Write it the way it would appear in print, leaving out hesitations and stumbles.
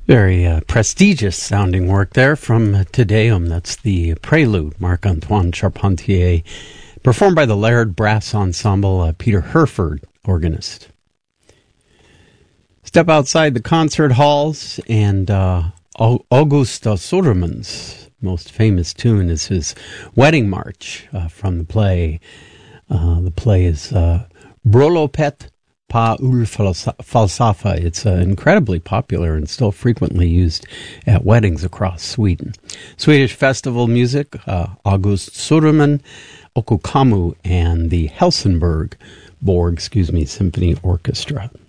Very prestigious sounding work there from Te Deum. That's the Prelude, Marc-Antoine Charpentier, performed by the Laird Brass Ensemble, Peter Herford, organist. Step outside the concert halls, and August Sudermann's most famous tune is his Wedding March from the play. The play is Bröllopet på Ulf-Falsafa. It's incredibly popular and still frequently used at weddings across Sweden. Swedish festival music, August Sudermann, Okkokammu, and the Helsingborg Symphony Orchestra.